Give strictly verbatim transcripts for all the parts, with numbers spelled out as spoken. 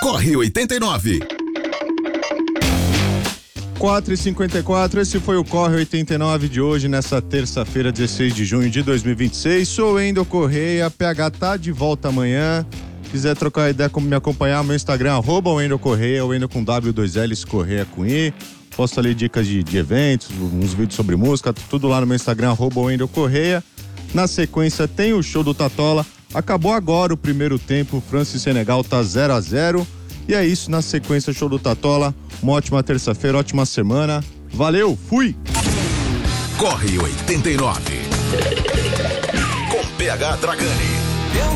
Corre oitenta e nove. quatro e cinquenta e quatro, esse foi o Corre oitenta e nove de hoje, nessa terça-feira, dezesseis de junho de dois mil e vinte e seis. Sou Wendel Correia, P H tá de volta amanhã. Quiser trocar ideia, como me acompanhar, meu Instagram, arroba Wendel Correia, Wendel com W, dois L's, Correia com I. Posto ali dicas de, de eventos, uns vídeos sobre música, tudo lá no meu Instagram, arroba Wendel Correia. Na sequência tem o show do Tatola. Acabou agora o primeiro tempo, França e Senegal tá zero a zero. E é isso, na sequência, show do Tatola. Uma ótima terça-feira, ótima semana. Valeu, fui! Corre oitenta e nove. Com P H Dragani.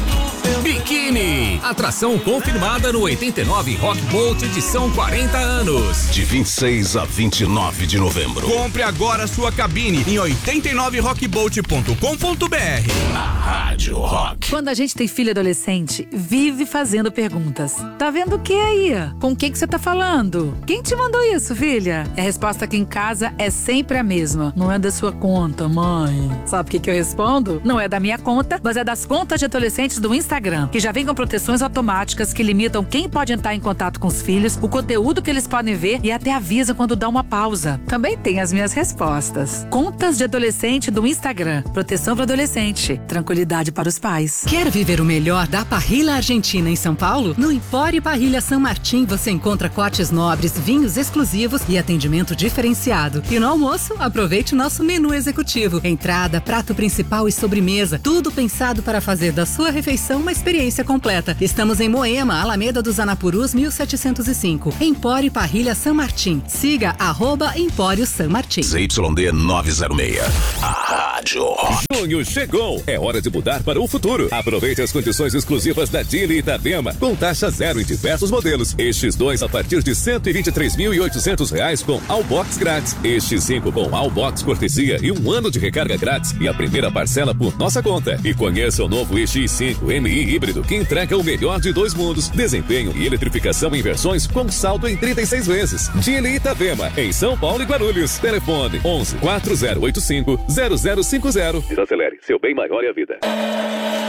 Biquíni, atração confirmada no oitenta e nove Rock Boat edição quarenta anos. De vinte e seis a vinte e nove de novembro. Compre agora sua cabine em oitenta e nove rock boat ponto com ponto b r. Na Rádio Rock. Quando a gente tem filho adolescente, vive fazendo perguntas. Tá vendo o que aí? Com quem que você tá falando? Quem te mandou isso, filha? A resposta aqui em casa é sempre a mesma. Não é da sua conta, mãe. Sabe o que que eu respondo? Não é da minha conta, mas é das contas de adolescentes do Instagram, que já vem com proteções automáticas que limitam quem pode entrar em contato com os filhos, o conteúdo que eles podem ver e até avisa quando dá uma pausa. Também tem as minhas respostas. Contas de adolescente do Instagram. Proteção para adolescente. Tranquilidade para os pais. Quer viver o melhor da parrilha argentina em São Paulo? No Empório Parrilha San Martín você encontra cortes nobres, vinhos exclusivos e atendimento diferenciado. E no almoço, aproveite o nosso menu executivo. Entrada, prato principal e sobremesa. Tudo pensado para fazer da sua refeição uma experiência completa. Estamos em Moema, Alameda dos Anapurus, mil setecentos e cinco. Empório Parrilha San Martín. Siga arroba Empório San Martín. Z Y D novecentos e seis. A Rádio Rock. Junho chegou. É hora de mudar para o futuro. Aproveite as condições exclusivas da Geely Itapema, com taxa zero em diversos modelos. E X dois a partir de cento e vinte e três mil e oitocentos reais com Allbox grátis. E X cinco com Allbox cortesia e um ano de recarga grátis e a primeira parcela por nossa conta. E conheça o novo E X cinco M I híbrido que entrega o melhor de dois mundos, desempenho e eletrificação em versões com saldo em trinta e seis vezes. Geely Itapema, em São Paulo e Guarulhos. Telefone onze quatro zero oito cinco zero zero cinco zero. Desacelere, seu bem maior é a vida.